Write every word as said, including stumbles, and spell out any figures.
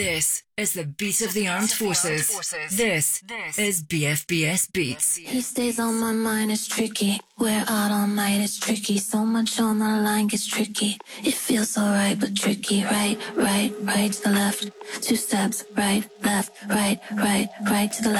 This is the beat of the armed forces. This is B F B S Beats. He stays on my mind, it's tricky. We're out all night, it's tricky. So much on the line gets tricky. It feels alright, but tricky. Right, right, right to the left. Two steps, right, left, right, right, right to the left.